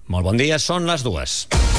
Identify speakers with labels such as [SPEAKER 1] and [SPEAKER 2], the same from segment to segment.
[SPEAKER 1] Molt bon dia, són les 2.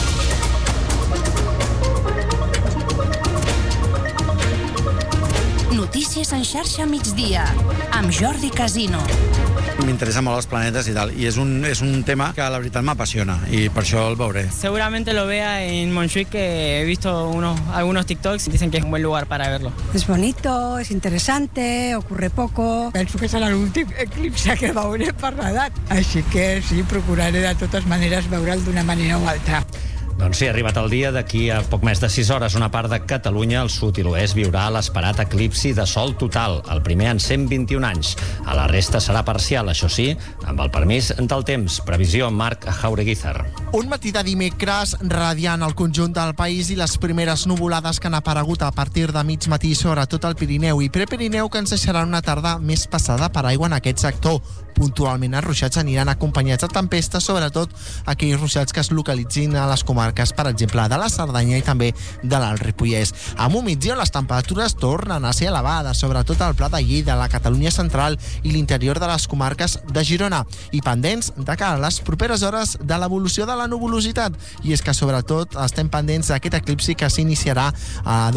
[SPEAKER 2] Notícies en xarxa migdia, amb Jordi Casino.
[SPEAKER 3] M'interessa molt els planetes i tal, i és un tema que la veritat m'apassiona, i per això el veuré.
[SPEAKER 4] Seguramente lo vea en Montjuïc, que he visto algunos TikToks, dicen que es un buen lugar para verlo.
[SPEAKER 5] Es bonito, es interesante, ocurre poco. Penso que serà l'últim eclipse que veuré per l'edat, així que sí, procuraré de totes maneres veure'l d'una manera o altra.
[SPEAKER 1] Doncs sí, ha arribat el dia. D'aquí a poc més de 6 hores, una part de Catalunya, el sud i l'oest, viurà l'esperat eclipsi de sol total, el primer en 121 anys. A la resta serà parcial, això sí, amb el permís del temps. Previsió, Marc Jaureguizar.
[SPEAKER 6] Un matí de dimecres radiant al conjunt del país i les primeres nuvolades que han aparegut a partir de mig matí sobre tot el Pirineu i Prepirineu, que ens deixaran una tarda més passada per aigua en aquest sector. Puntualment els ruixats aniran acompanyats de tempestes, sobretot aquells ruixats que es localitzin a les comarques, per exemple, de la Cerdanya i també de l'Alt Ripollès. A migdia les temperatures tornen a ser elevades, sobretot al Pla de Lleida, la Catalunya central i l'interior de les comarques de Girona, i pendents de cara a les properes hores de l'evolució de la nuvolositat. I és que sobretot estem pendents d'aquest eclipsi que s'iniciarà a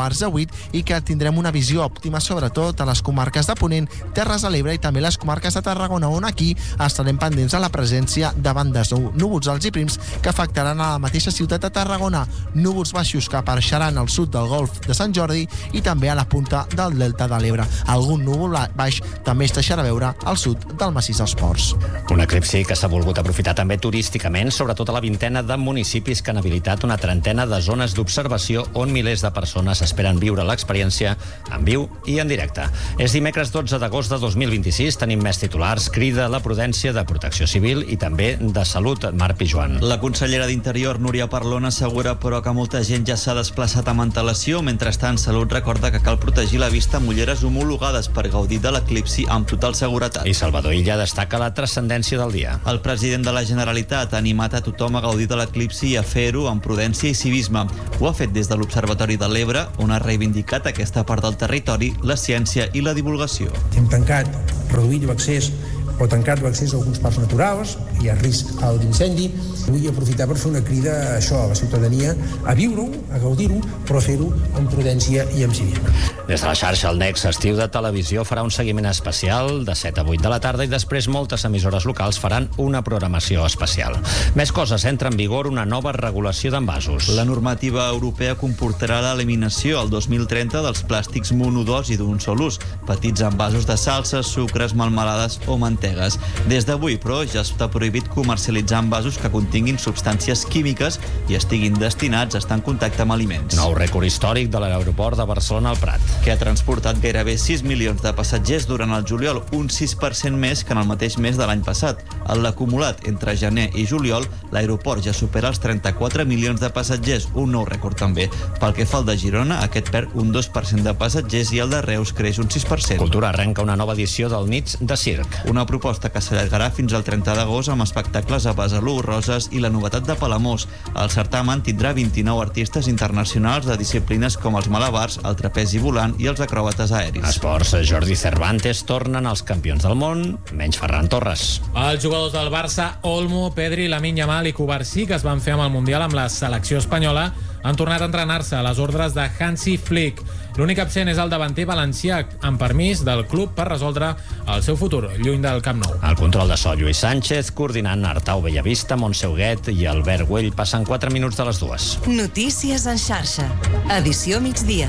[SPEAKER 6] 7:15 i que tindrem una visió òptima sobretot a les comarques de Ponent, Terres de l'Ebre i també les comarques de Tarragona, on aquí estarem pendents de la presència de bandes núvols alts i prims que afectaran a la mateixa ciutat de Tarragona, núvols baixos que apareixeran al sud del Golf de Sant Jordi i també a la punta del Delta de l'Ebre. Algun núvol baix també es deixarà veure al sud del massís dels Ports.
[SPEAKER 1] Un eclipsi que s'ha volgut aprofitar també turísticament, sobretot a la vintena de municipis que han habilitat una trentena de zones d'observació on milers de persones esperen viure l'experiència en viu i en directe. És dimecres 12 d'agost de 2026, tenim més titulars. Crida la prudència de Protecció Civil i també de Salut, Marc Pijuan.
[SPEAKER 7] La consellera d'Interior, Núria Parlon, assegura però que molta gent ja s'ha desplaçat amb antelació. Mentrestant, Salut recorda que cal protegir la vista amb ulleres homologades per gaudir de l'eclipsi amb total seguretat.
[SPEAKER 1] I Salvador Illa destaca la transcendència del dia.
[SPEAKER 7] El president de la Generalitat ha animat a tothom a gaudir de l'eclipsi i a fer-ho amb prudència i civisme. Ho ha fet des de l'Observatori de l'Ebre, on ha reivindicat aquesta part del territori, la ciència i la divulgació.
[SPEAKER 8] Hem tancat, reduït l'accés o tancat l'accés a alguns parcs naturals, hi ha risc alt d'incendi. Vull aprofitar per fer una crida a això, a la ciutadania, a viure-ho, a gaudir-ho, però fer-ho amb prudència i amb civisme.
[SPEAKER 1] Des de la xarxa, el Nex Estiu de Televisió farà un seguiment especial de 7 a 8 de la tarda i després moltes emissores locals faran una programació especial. Més coses, entra en vigor una nova regulació d'envasos.
[SPEAKER 7] La normativa europea comportarà l'eliminació al 2030 dels plàstics monodosi d'un sol ús, petits envasos de salses, sucres, melmelades o mantegues. Des d'avui, però, ja està prohibit comercialitzar envasos que continguin substàncies químiques i estiguin destinats a estar en contacte amb aliments.
[SPEAKER 1] Nou rècord històric de l'aeroport de Barcelona al Prat,
[SPEAKER 7] que ha transportat gairebé 6 milions de passatgers durant el juliol, un 6% més que en el mateix mes de l'any passat. En l'acumulat entre gener i juliol, l'aeroport ja supera els 34 milions de passatgers, un nou rècord també. Pel que fa al de Girona, aquest perd un 2% de passatgers i el de Reus creix un 6%.
[SPEAKER 1] Cultura arrenca una nova edició del Nits de Circ.
[SPEAKER 7] Una proposta que s'allargarà fins al 30 d'agost amb espectacles a Besalú, Roses i la novetat de Palamós. El certamen tindrà 29 artistes internacionals de disciplines com els malabars, el trapezi volant i els acròbates aeris.
[SPEAKER 1] Esports, Jordi Cervantes tornen als campions del món, menys Ferran Torres.
[SPEAKER 9] Els jugadors del Barça, Olmo, Pedri, Lamine Yamal i Cubarsí, que es van fer amb el Mundial amb la selecció espanyola, han tornat a entrenar-se a les ordres de Hansi Flick. L'únic absent és el davanter valencià, amb permís del club per resoldre el seu futur, lluny del Camp Nou.
[SPEAKER 1] El control de so, Lluís Sánchez, coordinant Artau Bellavista, Montse Huguet i Albert Güell. Passen 4 minuts de les 2.
[SPEAKER 2] Notícies en xarxa. Edició migdia.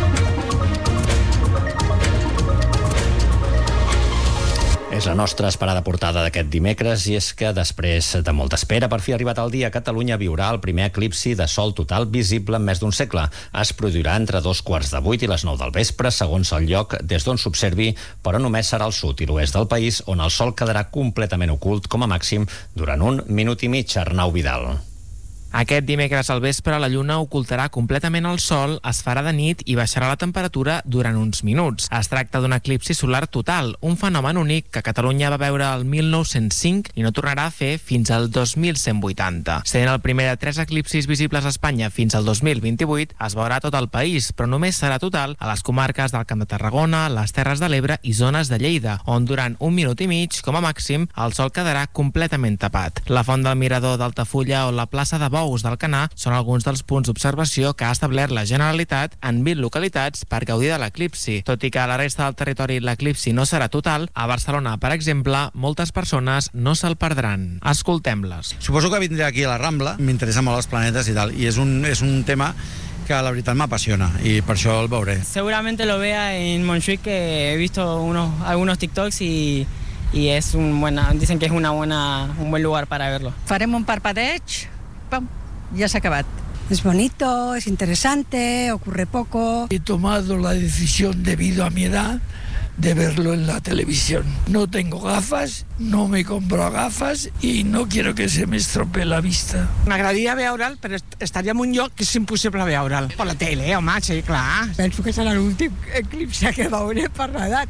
[SPEAKER 1] És la nostra esperada portada d'aquest dimecres, i és que després de molta espera, per fi ha arribat el dia. Catalunya viurà el primer eclipsi de sol total visible en més d'un segle. Es produirà entre 7:15 i les 9 del vespre, segons el lloc des d'on s'observi, però només serà al sud i l'oest del país, on el sol quedarà completament ocult, com a màxim, durant 1 minut i mig. Arnau Vidal.
[SPEAKER 10] Aquest dimecres al vespre la lluna ocultarà completament el sol, es farà de nit i baixarà la temperatura durant uns minuts. Es tracta d'un eclipsi solar total, un fenomen únic que Catalunya va veure el 1905 i no tornarà a fer fins al 2180. Sent el primer de 3 eclipsis visibles a Espanya fins al 2028, es veurà tot el país, però només serà total a les comarques del Camp de Tarragona, les Terres de l'Ebre i zones de Lleida, on durant 1 minut i mig, com a màxim, el sol quedarà completament tapat. La Font del Mirador d'Altafulla o la plaça de Bous d'Alcanar són alguns dels punts d'observació que ha establert la Generalitat en 20 localitats per gaudir de l'eclipsi. Tot i que a la resta del territori l'eclipsi no serà total, a Barcelona, per exemple, moltes persones no se'l perdran. Escoltem-les.
[SPEAKER 3] Suposo que vindré aquí a la Rambla, m'interessa molt els planetes i tal, i és un tema que la veritat m'apassiona y por eso el veuré.
[SPEAKER 4] Seguramente lo vea en Montjuic, que he visto algunos TikToks y es dicen que es un buen lugar para verlo.
[SPEAKER 5] Farem un parpadeig, pam, ya se ha acabado. Es bonito, es interesante, ocurre poco.
[SPEAKER 11] He tomado la decisión debido a mi edad de verlo en la televisión. No tengo gafas, no me compro gafas i no quiero que se me estropee la vista.
[SPEAKER 12] M'agradaria veure'l, però estaria en un lloc que és impossible veure'l. Per la tele, home, sí, clar.
[SPEAKER 5] Penso que serà l'últim eclipse que veuré per l'edat.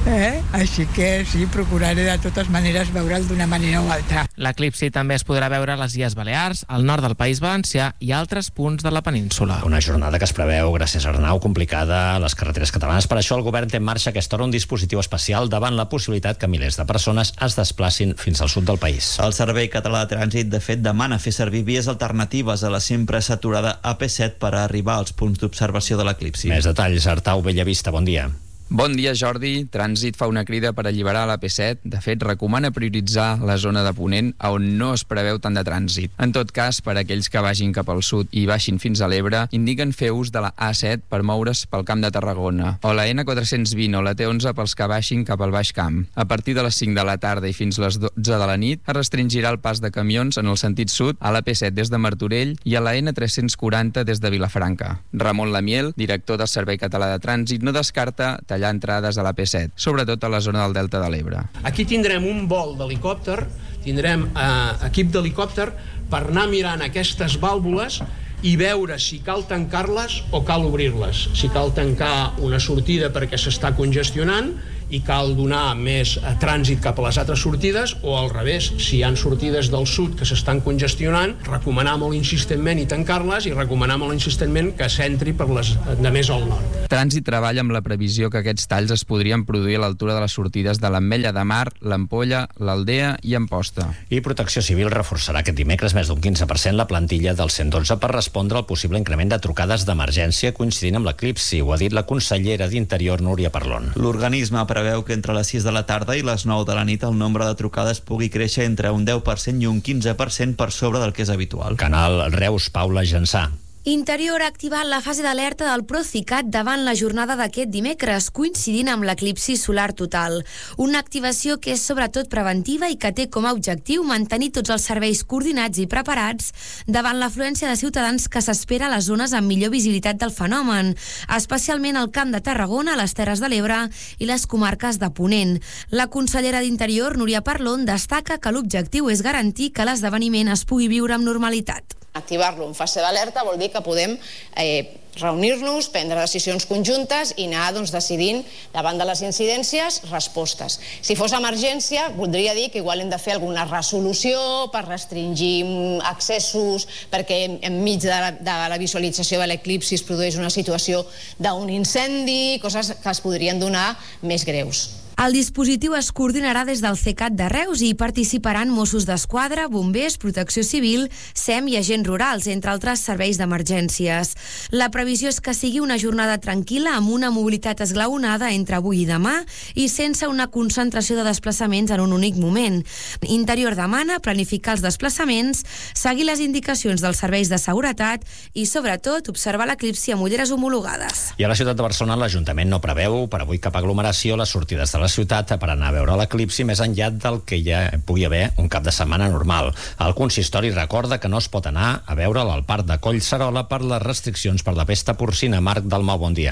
[SPEAKER 5] Així que sí, procuraré de totes maneres veure'l d'una manera o altra.
[SPEAKER 10] L'eclipsi també es podrà veure a les Illes Balears, al nord del País Valencià i altres punts de la península.
[SPEAKER 1] Una jornada que es preveu, gràcies a Arnau, complicada a les carreteres catalanes. Per això el govern té en marxa aquesta hora un dispositiu especial davant la possibilitat que milers de persones es desplacin fins al sud del país.
[SPEAKER 7] El Servei Català de Trànsit, de fet, demana fer servir vies alternatives a la sempre saturada AP7 per a arribar als punts d'observació de l'eclipsi.
[SPEAKER 1] Més detalls, Artau Bellavista, bon dia.
[SPEAKER 13] Bon dia, Jordi. Trànsit fa una crida per alliberar l'AP7. De fet, recomana prioritzar la zona de Ponent, on no es preveu tant de trànsit. En tot cas, per a aquells que vagin cap al sud i baixin fins a l'Ebre, indiquen fer ús de la A7 per moure's pel Camp de Tarragona, o la N420 o la T11 pels que baixin cap al Baix Camp. A partir de les 5 de la tarda i fins les 12 de la nit, es restringirà el pas de camions en el sentit sud a l'AP7 des de Martorell i a la N340 des de Vilafranca. Ramon Lamiel, director del Servei Català de Trànsit, no descarta tallar entrades a l'AP7, sobretot a la zona del Delta de l'Ebre.
[SPEAKER 14] Aquí tindrem un vol d'helicòpter, tindrem equip d'helicòpter per anar mirant aquestes vàlvules i veure si cal tancar-les o cal obrir-les. Si cal tancar una sortida perquè s'està congestionant i cal donar més trànsit cap a les altres sortides, o al revés, si hi ha sortides del sud que s'estan congestionant, recomanar molt insistentment i tancar-les i recomanar molt insistentment que s'entri per les de més al nord.
[SPEAKER 13] Trànsit treballa amb la previsió que aquests talls es podrien produir a l'altura de les sortides de l'Ametlla de Mar, l'Ampolla, l'Aldea i Amposta.
[SPEAKER 1] I Protecció Civil reforçarà aquest dimecres més d'un 15% la plantilla del 112 per respondre al possible increment de trucades d'emergència coincidint amb l'eclipsi. Ho ha dit la consellera d'Interior, Núria Parlon.
[SPEAKER 7] L'organisme preveu que entre les 6 de la tarda i les 9 de la nit el nombre de trucades pugui créixer entre un 10% i un 15% per sobre del que és habitual.
[SPEAKER 1] Canal Reus, Paula Jansà.
[SPEAKER 15] Interior ha activat la fase d'alerta del Procicat davant la jornada d'aquest dimecres, coincidint amb l'eclipsi solar total. Una activació que és sobretot preventiva i que té com a objectiu mantenir tots els serveis coordinats i preparats davant l'afluència de ciutadans que s'espera a les zones amb millor visibilitat del fenomen, especialment al Camp de Tarragona, les Terres de l'Ebre i les comarques de Ponent. La consellera d'Interior, Núria Parlon, destaca que l'objectiu és garantir que l'esdeveniment es pugui viure amb normalitat.
[SPEAKER 16] Activar-lo en fase d'alerta vol dir que podem reunir-nos, prendre decisions conjuntes i anar decidint davant de les incidències respostes. Si fos emergència, voldria dir que igual hem de fer alguna resolució per restringir accessos, perquè enmig de la visualització de l'eclipsi es produeix una situació d'un incendi, coses que es podrien donar més greus.
[SPEAKER 15] El dispositiu es coordinarà des del CECAT de Reus i hi participaran Mossos d'Esquadra, bombers, protecció civil, SEM i agents rurals, entre altres serveis d'emergències. La previsió és que sigui una jornada tranquil·la amb una mobilitat esglaonada entre avui i demà i sense una concentració de desplaçaments en un únic moment. Interior demana planificar els desplaçaments, seguir les indicacions dels serveis de seguretat i, sobretot, observar l'eclipsi amb ulleres homologades.
[SPEAKER 1] I a la ciutat de Barcelona l'Ajuntament no preveu per avui cap aglomeració les sortides de la ciutat per anar a veure l'eclipsi més enllà del que ja pugui haver un cap de setmana normal. El consistori recorda que no es pot anar a veure'l al parc de Collserola per les restriccions per la pesta porcina. Marc Dalmau, bon dia.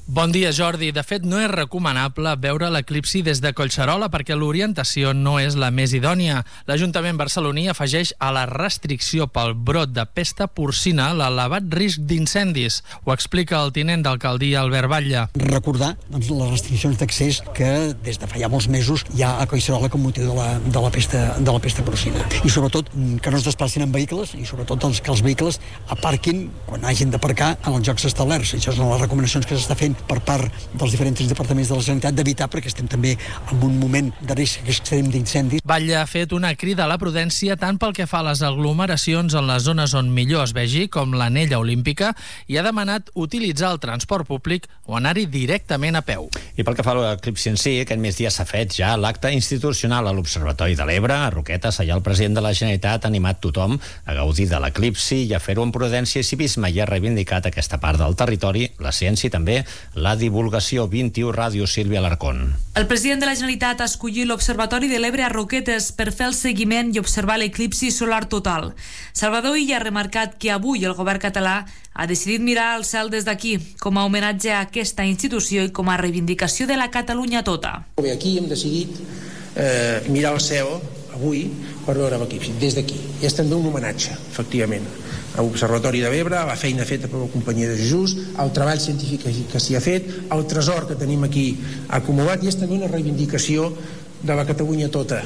[SPEAKER 17] Bon dia, Jordi. De fet, no és recomanable veure l'eclipsi des de Collserola perquè l'orientació no és la més idònia. L'Ajuntament barceloní afegeix a la restricció pel brot de pesta porcina l'elevat risc d'incendis. Ho explica el tinent d'alcaldia Albert Batlle.
[SPEAKER 18] Recordar les restriccions d'accés que des de fa ja molts mesos hi ha a Collserola com motiu de la pesta porcina. I sobretot que no es desplacin en vehicles i sobretot que els vehicles aparquin quan hagin d'aparcar en els llocs establerts. Això són les recomanacions que s'està fent per part dels diferents departaments de la Generalitat d'evitar, perquè estem també en un moment de risc extrem d'incendis.
[SPEAKER 17] Batlle ha fet una crida a la prudència tant pel que fa a les aglomeracions en les zones on millor es vegi, com l'anella olímpica, i ha demanat utilitzar el transport públic o anar-hi directament a peu.
[SPEAKER 1] I pel que fa a l'eclipsi en si, aquest migdia s'ha fet ja l'acte institucional a l'Observatori de l'Ebre. A Roquetes, allà el president de la Generalitat ha animat tothom a gaudir de l'eclipsi i a fer-ho amb prudència i civisme, i ha reivindicat aquesta part del territori, la ciència i també la divulgació. 21 Ràdio, Sílvia Alarcón.
[SPEAKER 19] El president de la Generalitat ha escollit l'Observatori de l'Ebre a Roquetes per fer el seguiment i observar l'eclipsi solar total. Salvador Illa ha remarcat que avui el govern català ha decidit mirar el cel des d'aquí, com a homenatge a aquesta institució i com a reivindicació de la Catalunya tota.
[SPEAKER 8] Aquí hem decidit mirar el cel avui per veure l'eclipsi, des d'aquí. I és també un homenatge, efectivament, a l'Observatori de l'Ebre, a la feina feta per la Companyia de Jesús, al treball científic que s'hi ha fet, al tresor que tenim aquí acumulat, i és també una reivindicació de la Catalunya tota.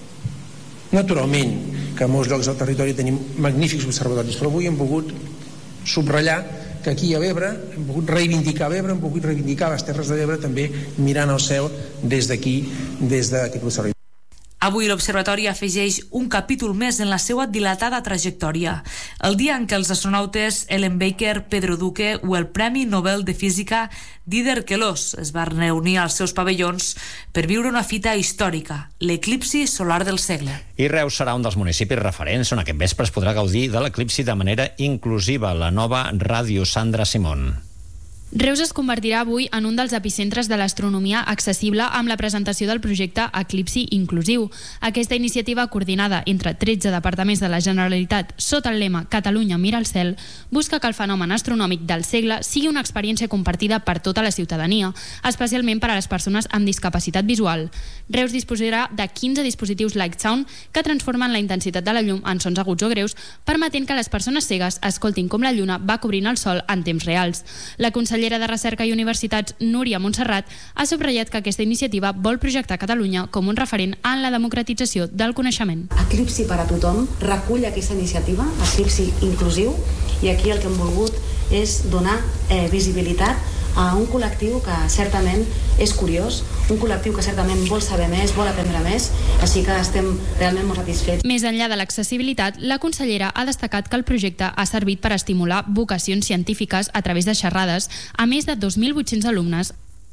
[SPEAKER 8] Naturalment, que a molts llocs del territori tenim magnífics observatoris, però avui hem volgut subratllar que aquí a l'Ebre hem volgut reivindicar l'Ebre, hem volgut reivindicar les Terres de l'Ebre també mirant el cel des d'aquí, des d'aquest observatori.
[SPEAKER 19] Avui l'Observatori afegeix un capítol més en la seva dilatada trajectòria. El dia en què els astronautes Ellen Baker, Pedro Duque o el Premi Nobel de Física Dider Queloz es van reunir als seus pavellons per viure una fita històrica, l'eclipsi solar del segle.
[SPEAKER 1] I Reus serà un dels municipis referents on aquest vespre es podrà gaudir de l'eclipsi de manera inclusiva. La nova Ràdio, Sandra Simón.
[SPEAKER 20] Reus es convertirà avui en un dels epicentres de l'astronomia accessible amb la presentació del projecte Eclipsi Inclusiu. Aquesta iniciativa coordinada entre 13 departaments de la Generalitat sota el lema Catalunya mira al cel busca que el fenomen astronòmic del segle sigui una experiència compartida per tota la ciutadania, especialment per a les persones amb discapacitat visual. Reus disposarà de 15 dispositius Light Sound que transformen la intensitat de la llum en sons aguts o greus, permetent que les persones cegues escoltin com la lluna va cobrint el sol en temps reals. La consellera de Recerca i Universitats, Núria Montserrat, ha subratllat que aquesta iniciativa vol projectar Catalunya com un referent en la democratització del coneixement.
[SPEAKER 21] Eclipsi per a tothom recull aquesta iniciativa, Eclipsi Inclusiu, i aquí el que hem volgut és donar visibilitat a un col·lectiu que certament és curiós, un col·lectiu que certament vol saber més, vol aprendre més, així que estem realment molt satisfets.
[SPEAKER 20] Més enllà de l'accessibilitat, la consellera ha destacat que el projecte ha servit per estimular vocacions científiques a través de xerrades a més de 2.800 alumnes.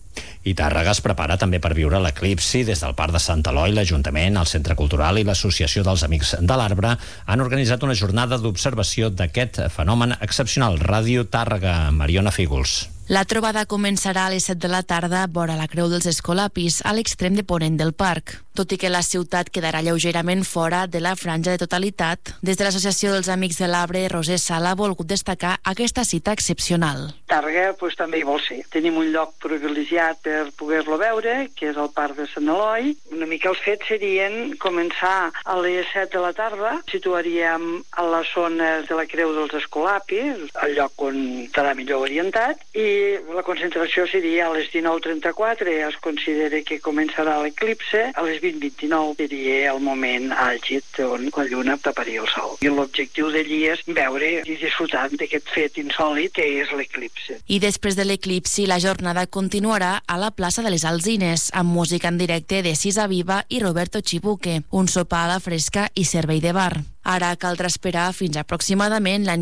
[SPEAKER 1] I Tàrrega es prepara també per viure l'eclipsi. Des del Parc de Sant Eloi, l'Ajuntament, el Centre Cultural i l'Associació dels Amics de l'Arbre han organitzat una jornada d'observació d'aquest fenomen excepcional. Ràdio Tàrrega, Mariona Fígols.
[SPEAKER 22] La trobada començarà a les 7 de la tarda vora la Creu dels Escolapis, a l'extrem de ponent del parc. Tot i que la ciutat quedarà lleugerament fora de la franja de totalitat, des de l'Associació dels Amics de l'Arbre, Roser Sala ha volgut destacar aquesta cita excepcional.
[SPEAKER 23] Tàrrega també hi vol ser. Tenim un lloc privilegiat per poder-lo veure, que és el Parc de Sant Eloi. Una mica els fets serien començar a les 7 de la tarda, situaríem a la zona de la Creu dels Escolapis, el lloc on estarà millor orientat, i la concentració seria a les 19:34, es considera que començarà l'eclipse, a les 20:29 seria el moment àlgid on la lluna taparia el sol. I l'objectiu d'allí és veure i disfrutar d'aquest fet insòlit que és l'eclipse.
[SPEAKER 22] I després de l'eclipsi, la jornada continuarà a la plaça de les Alzines, amb música en directe de Sisa Viva i Roberto Chibuque, un sopar a la fresca i servei de bar. Ara caldrà esperar fins aproximadament l'any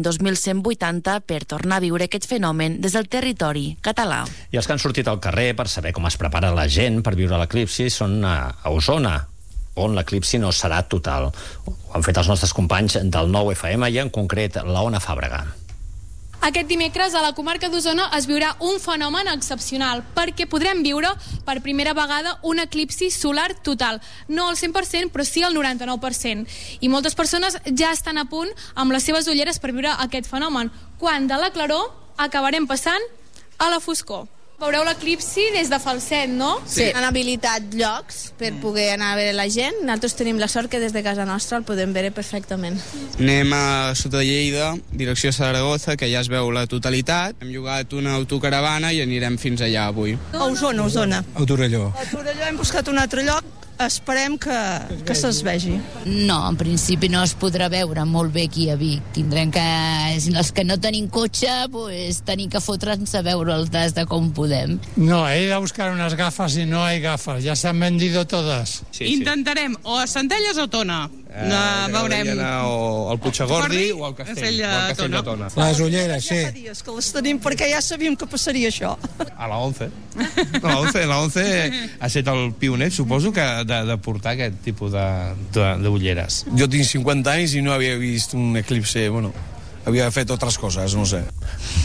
[SPEAKER 22] 2180 per tornar a viure aquest fenomen des del territori català.
[SPEAKER 1] I els que han sortit al carrer per saber com es prepara la gent per viure l'eclipsi són a Osona, on l'eclipsi no serà total. Ho han fet els nostres companys del 9FM i en concret la Ona Fàbrega.
[SPEAKER 24] Aquest dimecres a la comarca d'Osona es viurà un fenomen excepcional perquè podrem viure per primera vegada un eclipsi solar total. No al 100%, però sí al 99%. I moltes persones ja estan a punt amb les seves ulleres per viure aquest fenomen, quan de la claror acabarem passant a la foscor. Veureu l'eclipsi des de Falset, no?
[SPEAKER 2] Sí. Han habilitat llocs per poder anar a veure la gent. Nosaltres tenim la sort que des de casa nostra el podem veure perfectament.
[SPEAKER 3] Anem a Sota de Lleida, direcció a Saragossa, que ja es veu la totalitat. Hem llogat una autocaravana i anirem fins allà avui.
[SPEAKER 6] A Osona.
[SPEAKER 3] A Torelló.
[SPEAKER 6] A Torelló hem buscat un altre lloc. Esperem que se'ls vegi.
[SPEAKER 9] No, en principi no es podrà veure molt bé aquí a Vic. Tindrem que, els que no tenim cotxe, pues, tenim que fotre'ns a veure'ls des de com podem.
[SPEAKER 25] No, he ido a buscar unas gafas y no hay gafas, ya se han vendido todas.
[SPEAKER 12] Sí. Intentarem o a Centelles o Tona. Veurem.
[SPEAKER 3] O al Puigagordi o al Castell de Tona.
[SPEAKER 25] Les ulleres, sí.
[SPEAKER 6] Fa dies que les tenim perquè ja sabíem que passaria això.
[SPEAKER 3] A la 11. La 11 ha estat el pioner, suposo, que de portar aquest tipus d'ulleres.
[SPEAKER 26] Jo tinc 50 anys i no havia vist un eclipse, bueno, havia fet altres coses, no sé.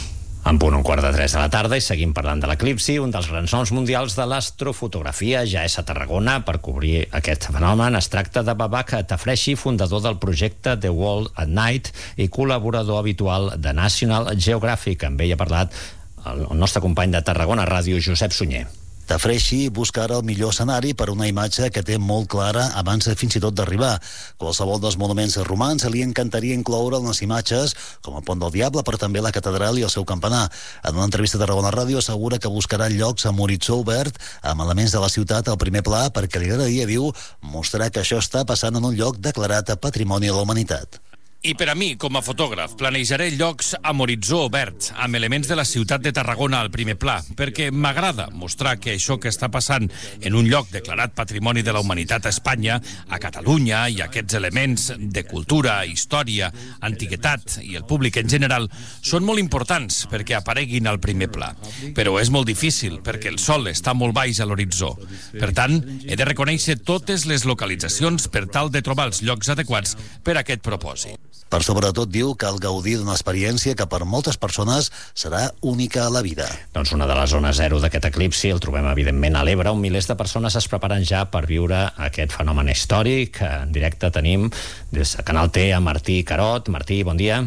[SPEAKER 1] En punt 2:45 de la tarda i seguim parlant de l'eclipsi. Un dels grans noms mundials de l'astrofotografia ja és a Tarragona per cobrir aquest fenomen. Es tracta de Babak Tafreshi, fundador del projecte The World at Night i col·laborador habitual de National Geographic. Amb ell ha parlat el nostre company de Tarragona Ràdio, Josep Sunyer.
[SPEAKER 27] Tafreshi busca ara el millor escenari per una imatge que té molt clara abans fins i tot d'arribar. Qualsevol dels monuments romans li encantaria incloure en les imatges, com el Pont del Diable, però també la catedral i el seu campanar. En una entrevista a Tarragona Ràdio assegura que buscarà llocs amb horitzó obert, amb elements de la ciutat al primer pla, perquè li agradaria, diu, mostrar que això està passant en un lloc declarat Patrimoni de la Humanitat.
[SPEAKER 28] I per a mi, com a fotògraf, planejaré llocs amb horitzó obert, amb elements de la ciutat de Tarragona al primer pla, perquè m'agrada mostrar que això que està passant en un lloc declarat Patrimoni de la Humanitat a Espanya, a Catalunya, i aquests elements de cultura, història, antiguitat i el públic en general, són molt importants perquè apareguin al primer pla. Però és molt difícil perquè el sol està molt baix a l'horitzó. Per tant, he de reconèixer totes les localitzacions per tal de trobar els llocs adequats per a aquest propòsit.
[SPEAKER 27] Per sobretot diu que cal gaudir d'una experiència que per moltes persones serà única a la vida.
[SPEAKER 1] Doncs una de les zones zero d'aquest eclipsi el trobem evidentment a l'Ebre, on milers de persones es preparen ja per viure aquest fenomen històric. En directe tenim des de Canal T a Martí Carot. Martí, bon dia.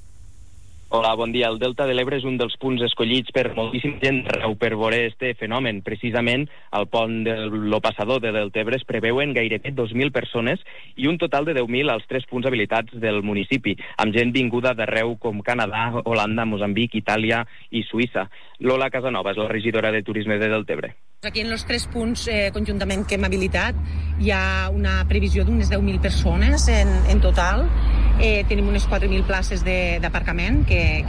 [SPEAKER 29] Hola, bon dia. El Delta de l'Ebre és un dels punts escollits per moltíssima gent d'arreu per veure este fenomen. Precisament, al pont de lo passador de Deltebre es preveuen gairebé 2.000 persones i un total de 10.000 als 3 punts habilitats del municipi, amb gent vinguda d'arreu com Canadà, Holanda, Moçambic, Itàlia i Suïssa. Lola Casanova és la regidora de Turisme de Deltebre.
[SPEAKER 30] Aquí en els 3 punts conjuntament que hem habilitat hi ha una previsió d'unes 10.000 persones en total. Tenim unes 4.000 places d'aparcament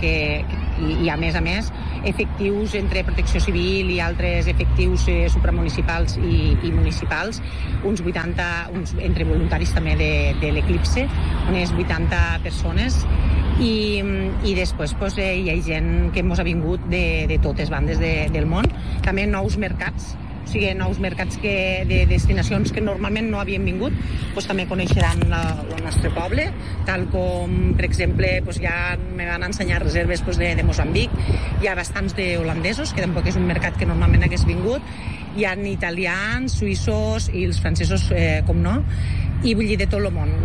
[SPEAKER 30] i a més efectius entre protecció civil i altres efectius supramunicipals i municipals, uns 80 entre voluntaris també de l'Eclipse, unes 80 persones i després hi ha gent que ens ha vingut de totes bandes del món, també nous mercats, o sigui, nous mercats de destinacions que normalment no havien vingut, també coneixeran el nostre poble, tal com, per exemple, ja me van ensenyar reserves de Moçambic, hi ha bastants d'holandesos, que tampoc és un mercat que normalment hagués vingut, hi ha italians, suïssos i els francesos, com no, i vull dir de tot el món.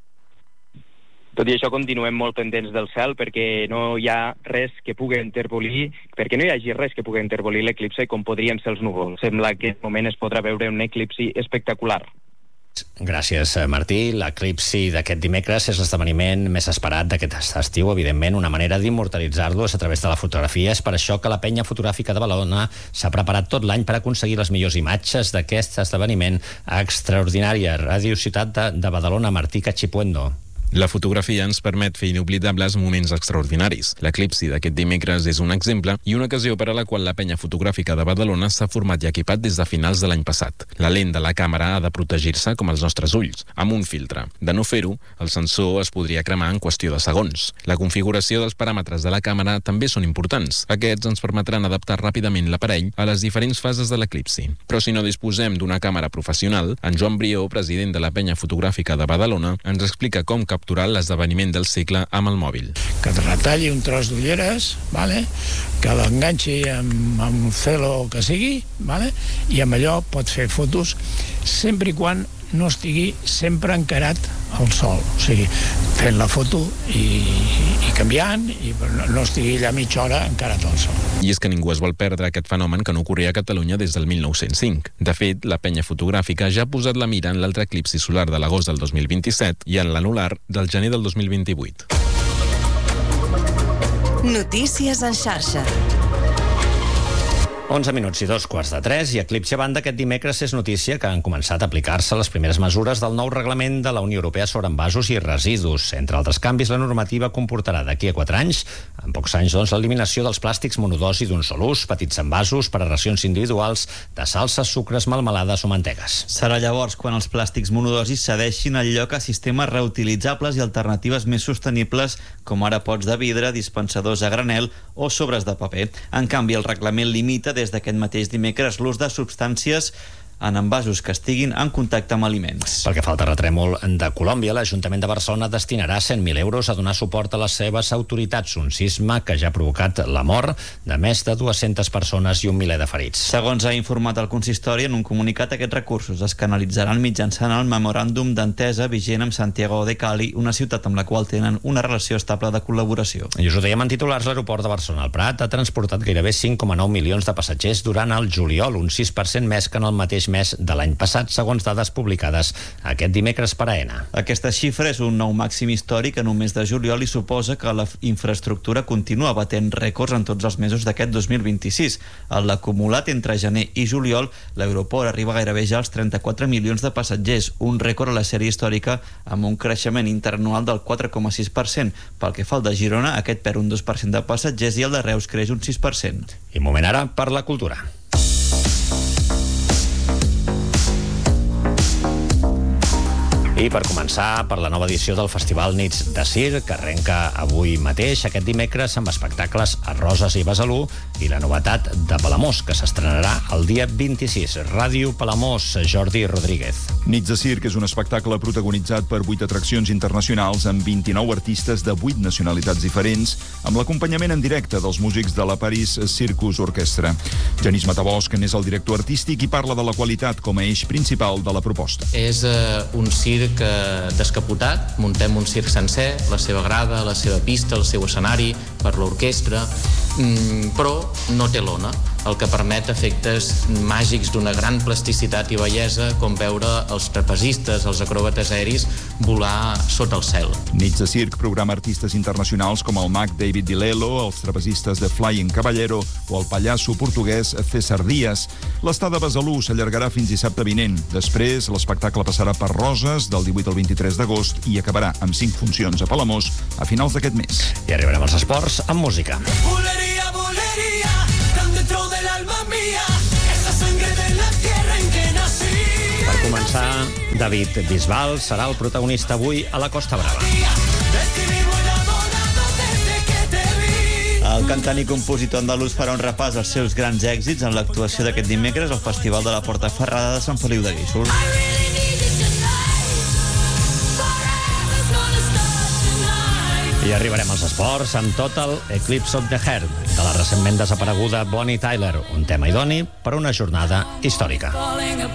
[SPEAKER 29] Tot i això, continuem molt pendents del cel perquè no hi ha res que pugui enterbolir, perquè no hi hagi res que pugui enterbolir l'eclipse com podrien ser els núvols. Sembla que en aquest moment es podrà veure un eclipsi espectacular.
[SPEAKER 1] Gràcies, Martí. L'eclipsi d'aquest dimecres és l'esdeveniment més esperat d'aquest estiu, evidentment. Una manera d'immortalitzar-lo és a través de la fotografia. És per això que la penya fotogràfica de Badalona s'ha preparat tot l'any per aconseguir les millors imatges d'aquest esdeveniment extraordinari. Ràdio Ciutat de Badalona, Martí Cachipuendo.
[SPEAKER 31] La fotografia ens permet fer inoblidables moments extraordinaris. L'eclipsi d'aquest dimecres és un exemple i una ocasió per a la qual la penya fotogràfica de Badalona s'ha format i equipat des de finals de l'any passat. La lent de la càmera ha de protegir-se com els nostres ulls, amb un filtre. De no fer-ho, el sensor es podria cremar en qüestió de segons. La configuració dels paràmetres de la càmera també són importants. Aquests ens permetran adaptar ràpidament l'aparell a les diferents fases de l'eclipsi. Però si no disposem d'una càmera professional, en Joan Brió, president de la penya fotogràfica de Badalona, ens explica com capturar l'esdeveniment del segle amb el mòbil.
[SPEAKER 25] Que et retalli un tros d'ulleres, que l'enganxi amb un celo que sigui, i amb allò pots fer fotos sempre i quan no estigui sempre encarat al sol, o sigui, fent la foto i canviant, i no estigui allà mitja hora encarat al sol.
[SPEAKER 31] I és que ningú es vol perdre aquest fenomen que no ocorria a Catalunya des del 1905. De fet, la penya fotogràfica ja ha posat la mira en l'altre eclipsi solar de l'agost del 2027 i en l'anular del gener del 2028.
[SPEAKER 4] Notícies en xarxa.
[SPEAKER 1] 11 minuts i 2:15, i eclipsi a banda, aquest dimecres és notícia que han començat a aplicar-se les primeres mesures del nou reglament de la Unió Europea sobre envasos i residus. Entre altres canvis, la normativa comportarà d'aquí a 4 anys, en pocs anys, l'eliminació dels plàstics monodosi d'un sol ús, petits envasos per a racions individuals de salses, sucres, melmelades o mantegues.
[SPEAKER 5] Serà llavors quan els plàstics monodosis cedeixin el lloc a sistemes reutilitzables i alternatives més sostenibles, com ara pots de vidre, dispensadors a granel o sobres de paper. En canvi, el reglament limita des d'aquest mateix dimecres l'ús de substàncies en envasos que estiguin en contacte amb aliments.
[SPEAKER 1] Pel que fa al terratrèmol de Colòmbia, l'Ajuntament de Barcelona destinarà 100.000 euros a donar suport a les seves autoritats, un sisme que ja ha provocat la mort de més de 200 persones i un miler de ferits.
[SPEAKER 5] Segons ha informat el consistori, en un comunicat, aquests recursos es canalitzaran mitjançant el memoràndum d'entesa vigent amb Santiago de Cali, una ciutat amb la qual tenen una relació estable de col·laboració.
[SPEAKER 1] I us ho dèiem en titulars, l'aeroport de Barcelona al Prat ha transportat gairebé 5,9 milions de passatgers durant el juliol, un 6% més que en el mateix mes de l'any passat, segons dades publicades aquest dimecres per AENA.
[SPEAKER 5] Aquesta xifra és un nou màxim històric en un mes de juliol i suposa que la infraestructura continua batent rècords en tots els mesos d'aquest 2026. En l'acumulat entre gener i juliol, l'aeroport arriba gairebé ja als 34 milions de passatgers, un rècord a la sèrie històrica amb un creixement interanual del 4,6%. Pel que fa al de Girona, aquest perd un 2% de passatgers i el de Reus creix un 6%.
[SPEAKER 1] I moment ara per la cultura. I per començar, per la nova edició del Festival Nits de Circ, que arrenca avui mateix, aquest dimecres, amb espectacles a Roses i Besalú, i la novetat de Palamós, que s'estrenarà el dia 26. Ràdio Palamós, Jordi Rodríguez.
[SPEAKER 7] Nits de Circ és un espectacle protagonitzat per 8 atraccions internacionals amb 29 artistes de 8 nacionalitats diferents, amb l'acompanyament en directe dels músics de la Paris Circus Orchestra. Genís Matabosc n'és el director artístic i parla de la qualitat com a eix principal de la proposta.
[SPEAKER 10] És un circ descapotat, muntem un circ sencer, la seva grada, la seva pista, el seu escenari, per l'orquestra, però no té lona, el que permet efectes màgics d'una gran plasticitat i bellesa, com veure els trapezistes, els acròbates aeris volar sota el cel.
[SPEAKER 7] Nits de Circ programa artistes internacionals com el mag David Di Lello, els trapezistes de Flying Caballero o el pallasso portuguès César Díaz. L'estada a Besalú s'allargarà fins dissabte vinent. Després, l'espectacle passarà per Roses del 18 al 23 d'agost i acabarà amb 5 funcions a Palamós a finals d'aquest mes.
[SPEAKER 1] I arribarem als esports amb música.
[SPEAKER 11] Bulería, bulería, tan dentro del alma mía, esa sangre de la tierra en que nací.
[SPEAKER 1] Per començar, David Bisbal serà el protagonista avui a la Costa Brava.
[SPEAKER 5] El cantant i compositor andalús farà un repàs als seus grans èxits en l'actuació d'aquest dimecres al Festival de la Portaferrada de Sant Feliu de Guíxols.
[SPEAKER 1] I arribarem als esports amb Total Eclipse of the Heart, de la recentment desapareguda Bonnie Tyler, un tema idoni per a una jornada històrica.